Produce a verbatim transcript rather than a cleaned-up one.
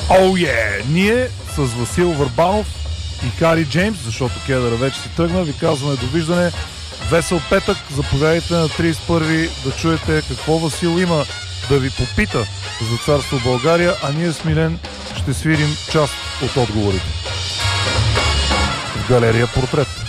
Оу oh, е! Yeah! Ние с Васил Върбанов и Хари Джеймс, защото кедъра вече си тръгна, ви казваме довиждане. Весел петък, заповядайте на тридесет и първи да чуете какво Васил има да ви попита за Царство България, а ние с Милен ще свирим част от отговорите в галерия Портрет.